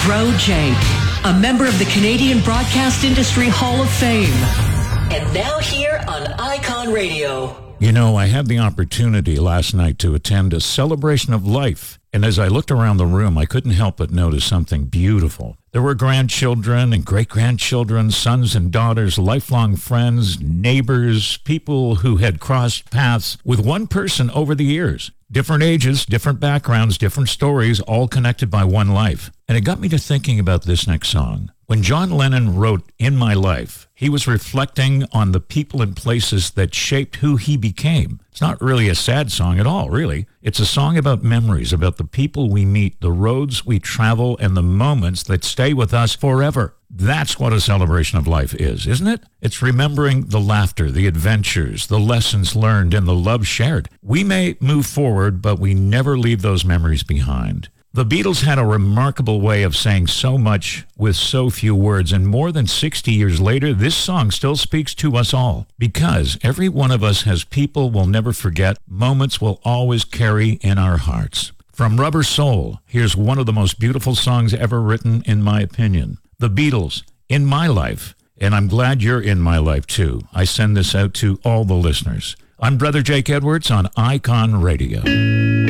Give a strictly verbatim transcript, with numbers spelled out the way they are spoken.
Bro Jake, a member of the Canadian Broadcast Industry Hall of Fame. And now here on Icon Radio. You know, I had the opportunity last night to attend a celebration of life. And as I looked around the room, I couldn't help but notice something beautiful. There were grandchildren and great-grandchildren, sons and daughters, lifelong friends, neighbors, people who had crossed paths with one person over the years. Different ages, different backgrounds, different stories, all connected by one life. And it got me to thinking about this next song. When John Lennon wrote In My Life, he was reflecting on the people and places that shaped who he became. It's not really a sad song at all, really. It's a song about memories, about the people we meet, the roads we travel, and the moments that stay with us forever. That's what a celebration of life is, isn't it? It's remembering the laughter, the adventures, the lessons learned, and the love shared. We may move forward, but we never leave those memories behind. The Beatles had a remarkable way of saying so much with so few words, and more than sixty years later, this song still speaks to us all. Because every one of us has people we'll never forget, moments we'll always carry in our hearts. From Rubber Soul, here's one of the most beautiful songs ever written, in my opinion. The Beatles, In My Life, and I'm glad you're in my life too. I send this out to all the listeners. I'm Brother Jake Edwards on Icon Radio.